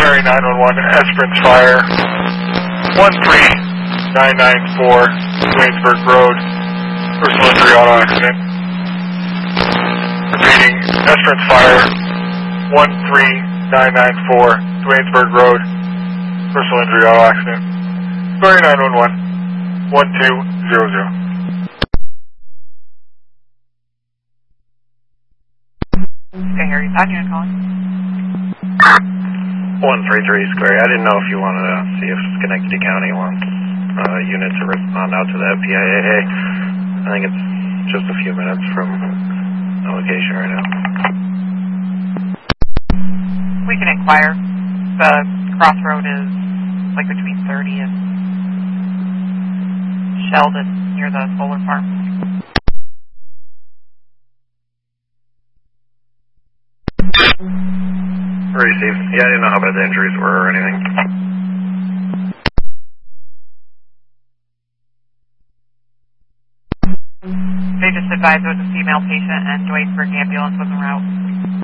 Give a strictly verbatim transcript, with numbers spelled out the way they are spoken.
Prairie nine one one, Esperance Fire, one three nine nine four, Waynesburg Road, personal injury auto accident. Repeating, Esperance Fire, one three nine nine four, Waynesburg Road, personal injury auto accident. Prairie nine one one, one two zero zero. Okay, Harry, five unit calling. one three three Square. I didn't know if you wanted to see if Schenectady County wants uh, units to respond out to the P I A A. I think it's just a few minutes from the location right now. We can inquire. The crossroad is like between thirty and Sheldon near the solar farm. Received. Yeah, I didn't know how bad the injuries were or anything. They just advised there was a female patient and Duanesburg ambulance was en route.